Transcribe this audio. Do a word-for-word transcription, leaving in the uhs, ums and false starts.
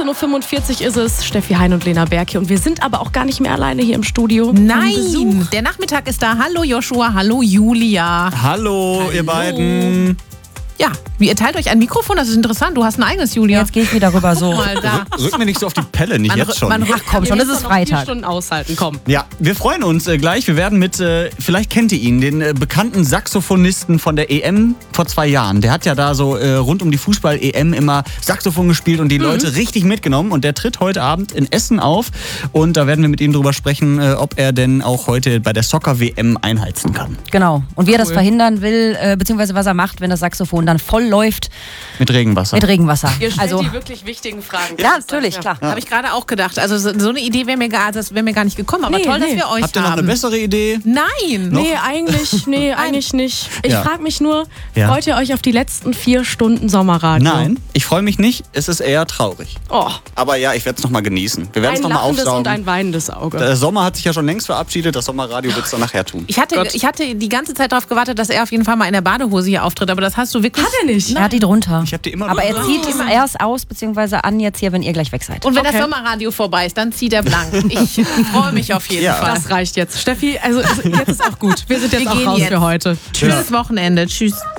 achtzehn Uhr fünfundvierzig ist es. Steffi Hein und Lena Berg hier. Und wir sind aber auch gar nicht mehr alleine hier im Studio. Nein, der Nachmittag ist da. Hallo Joshua, hallo Julia. Hallo, hallo. Ihr beiden. Ja, ihr teilt euch ein Mikrofon, das ist interessant. Du hast ein eigenes, Julia. Jetzt gehe ich wieder rüber so. Mal da. Rück mir nicht so auf die Pelle, nicht man, jetzt schon. Man, Ach komm schon, das ist Freitag. Vier Stunden aushalten, komm. Ja, wir freuen uns äh, gleich. Wir werden mit, äh, vielleicht kennt ihr ihn, den äh, bekannten Saxophonisten von der E M vor zwei Jahren. Der hat ja da so äh, rund um die Fußball-E M immer Saxophon gespielt und die mhm. Leute richtig mitgenommen. Und der tritt heute Abend in Essen auf. Und da werden wir mit ihm drüber sprechen, äh, ob er denn auch heute bei der Soccer-W M einheizen kann. Genau. Und wie er das Cool. verhindern will, äh, beziehungsweise was er macht, wenn das Saxophon dann voll läuft. Mit Regenwasser. Mit Regenwasser. Ihr stellt Also, die wirklich wichtigen Fragen. ja, natürlich, klar. Habe ich gerade auch gedacht. Also so, so eine Idee wäre mir, gar, das wär mir gar nicht gekommen. Aber Nee, toll, nee. dass wir euch Habt ihr noch haben. eine bessere Idee? Nein. Nee, eigentlich, nee, eigentlich nicht. Ich Ja. frage mich nur, Ja. freut ihr euch auf die letzten vier Stunden Sommerradio? Nein, ich freue mich nicht. Es ist eher traurig. Oh, Aber ja, ich werde es nochmal genießen. Wir werden es ein nochmal lachendes und aufsaugen. ein weinendes Auge. Der Sommer hat sich ja schon längst verabschiedet. Das Sommerradio wird es dann nachher tun. Ich hatte, ich hatte die ganze Zeit darauf gewartet, dass er auf jeden Fall mal in der Badehose hier auftritt. Aber das hast du wirklich... Hat er nicht? Er hat die drunter. Ich habe die immer Aber er nur- zieht es erst aus, beziehungsweise an jetzt hier, wenn ihr gleich weg seid. Und wenn Okay. das Sommerradio vorbei ist, dann zieht er blank. Ich freue mich auf jeden Ja. Fall. Das reicht jetzt. Steffi, also, also jetzt ist auch gut. Wir sind jetzt Wir auch gehen raus jetzt. für heute. Schönes Wochenende. Tschüss.